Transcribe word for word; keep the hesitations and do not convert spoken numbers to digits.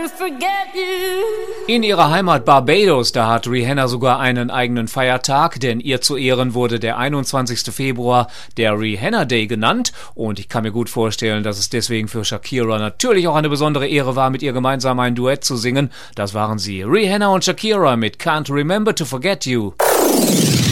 forget you. In ihrer Heimat Barbados, da hat Rihanna sogar einen eigenen Feiertag, denn ihr zu Ehren wurde der einundzwanzigster Februar der Rihanna Day genannt. Und ich kann mir gut vorstellen, dass es deswegen für Shakira natürlich auch eine besondere Ehre war, mit ihr gemeinsam ein Duett zu singen. Das waren sie, Rihanna und Shakira mit Can't Remember to Forget You.